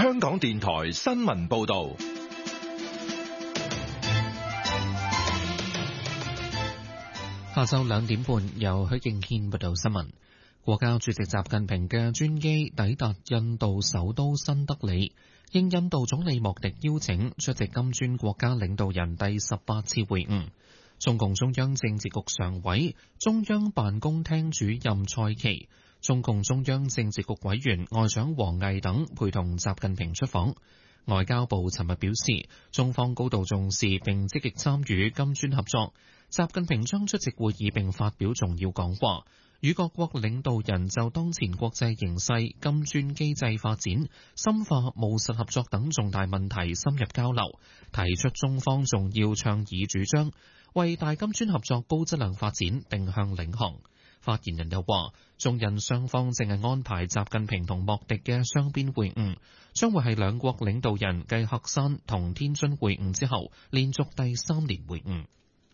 香港電台新聞報道。 下晝2點半，由許敬軒報道新聞。國家主席習近平嘅專機抵達印度首都新德里，應印度總理莫迪邀請，出席金磚國家領導人第18次會晤。中共中央政治局常委、中央辦公廳主任蔡奇、中共中央政治局委員外長王毅等陪同習近平出訪。外交部尋日表示，中方高度重視並積極參與金磚合作。習近平將出席會議並發表重要講話，與各國領導人就當前國際形勢、金磚機制發展、深化務實合作等重大問題深入交流，提出中方重要倡議主張，為大金磚合作高質量發展定向領航。發言人又話，中印雙方正係安排習近平同莫迪嘅雙邊會晤，將會係兩國領導人繼鶴山同天津會晤之後，連續第3年會晤。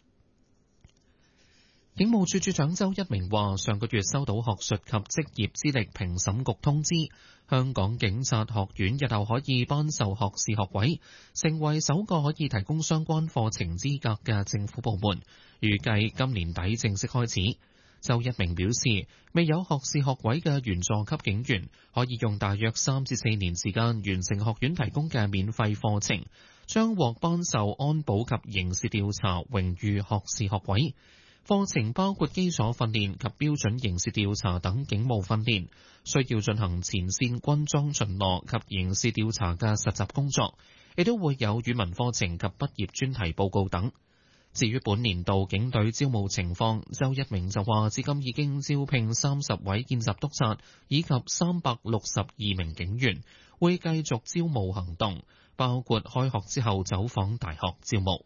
警務處處長周一鳴話，上個月收到學術及職業資歷評審局通知，香港警察學院日後可以頒授學士學位，成為首個可以提供相關課程資格嘅政府部門，預計今年底正式開始。周一鳴表示，未有學士學位嘅員佐級警員可以用大約3至4年時間完成學院提供嘅免費課程，將獲頒授安保及刑事調查榮譽學士學位。課程包括基礎訓練及標準刑事調查等警務訓練，需要進行前線軍裝巡邏及刑事調查嘅實習工作，亦都會有語文課程及畢業專題報告等。至於本年度警隊招募情況，周一鳴就話，至今已經招聘30位見習督察以及362名警員，會繼續招募行動，包括開學之後走訪大學招募。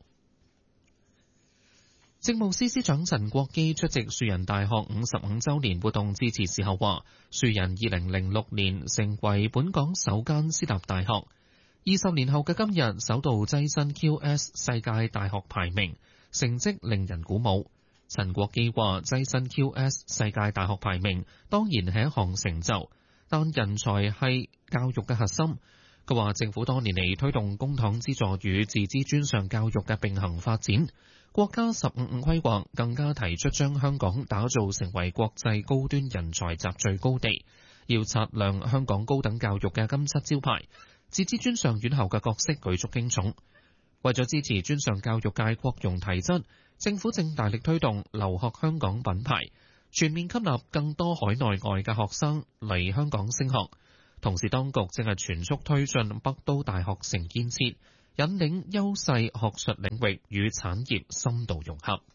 政務司司長陳國基出席樹仁大學55週年活動致辭時候話，樹仁2006年成為本港首間私立大學，20年後嘅今日首度躋身 QS 世界大學排名，成績令人鼓舞。陳國基話，躋身 QS 世界大學排名當然係一項成就，但人才係教育嘅核心。佢話政府多年嚟推動公帑資助與自資專上教育嘅並行發展，國家15規劃更加提出將香港打造成為國際高端人才集聚高地，要擦亮香港高等教育嘅金漆招牌。自資專上院校嘅角色舉足輕重。為咗支持專上教育界擴容提質，政府正大力推動留學香港品牌，全面吸納更多海內外嘅學生嚟香港升學。同時，當局正係全速推進北都大學城建設，引領優勢學術領域與產業深度融合。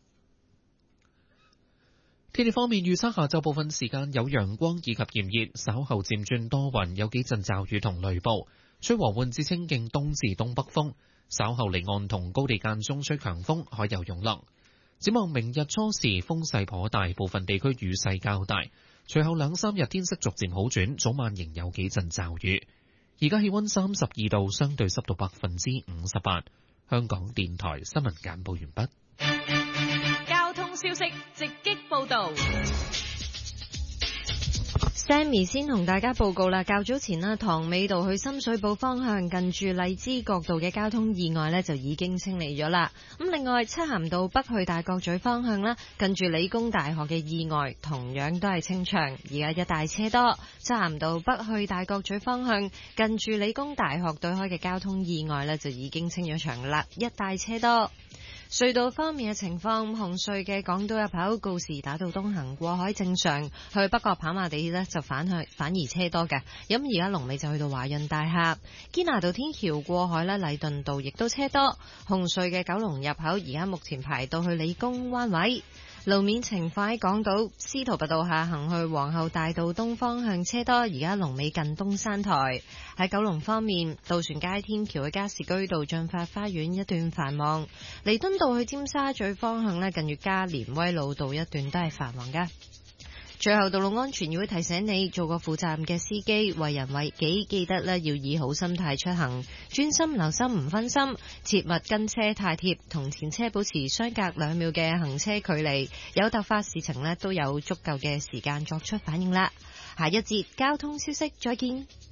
天氣方面，預測下晝部分時間有陽光以及炎熱，稍後漸轉多雲，有幾陣驟雨同雷暴，吹和緩至清勁東至東北風。稍後離岸同高地間中吹強風，海有湧浪。展望明日初時風勢頗大，部分地區雨勢較大。隨後2-3日天色逐漸好轉，早晚仍有幾陣驟雨。而家氣溫32度，相對濕度58%。香港電台新聞簡報完畢。 交通消息直擊報道。 Sammy 先同大家報告啦，較早前啦，塘尾道去深水埗方向近住荔枝角道嘅交通意外呢就已經清理咗啦。咁另外，漆咸道北去大角咀方向啦，近住理工大學嘅意外同樣都係清場，而家一大車多。漆咸道北去大角咀方向近住理工大學對開嘅交通意外呢就已經清咗場啦，一大車多。隧道方面嘅情況，紅隧嘅港島入口告士打道東行過海正常，去北角跑馬地呢就反而車多嘅。咁而家龍尾就去到華潤大廈，堅拿道天橋過海呢，禮頓道亦都車多。紅隧嘅九龍入口而家目前排到去理工灣位。路面情況喺港島司徒拔道下行去皇后大道東方向車多，而家龍尾近東山台。喺九龍方面，渡船街天橋嘅加士居道進發花園一段繁忙，彌敦道去尖沙咀方向呢，近住加連威老道一段都係繁忙㗎。最後，道路安全議會提醒你，做個負責任嘅司機，為人為己，記得呢要以好心態出行，專心留心唔分心，切勿跟車太貼，同前車保持相隔2秒嘅行車距離。有突發事情呢，都有足夠嘅時間作出反應啦。下一節交通消息，再見。